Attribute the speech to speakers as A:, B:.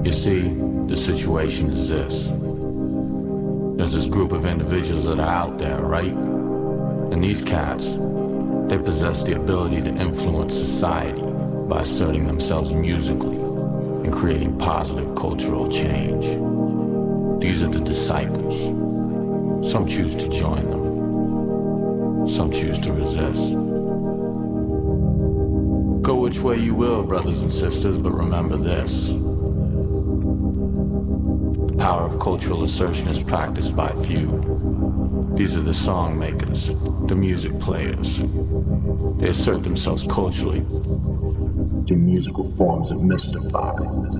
A: You see, the situation is this. There's this group of individuals that are out there, right? And these cats, they possess the ability to influence society by asserting themselves musically and creating positive cultural change. These are the disciples. Some choose to join them. Some choose to resist. Go which way you will, brothers and sisters, but remember this. The power of cultural assertion is practiced by few. These are the song makers, the music players. They assert themselves culturally through musical forms that mystify,